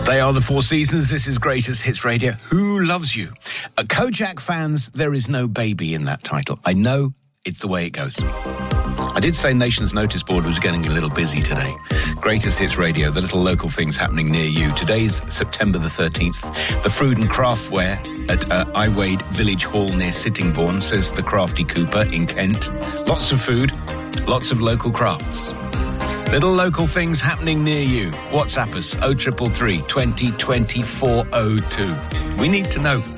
They are the Four Seasons. This is Greatest Hits Radio. Who loves you? Kojak fans, there is no baby in that title. I know it's the way it goes. I did say Nation's Notice Board was getting a little busy today. Greatest Hits Radio, the little local things happening near you. Today's September the 13th. The Food and Craft Fair at Iwade Village Hall near Sittingbourne, says the Crafty Cooper in Kent. Lots of food, lots of local crafts. Little local things happening near you. WhatsApp us 0333 20 2402. We need to know.